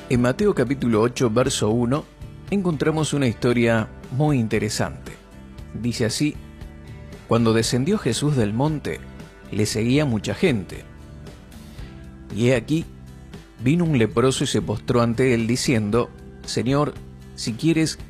En Mateo capítulo 8, verso 1, encontramos una historia muy interesante. Dice así: cuando descendió Jesús del monte, le seguía mucha gente. Y he aquí, vino un leproso y se postró ante él, diciendo: Señor, si quieres,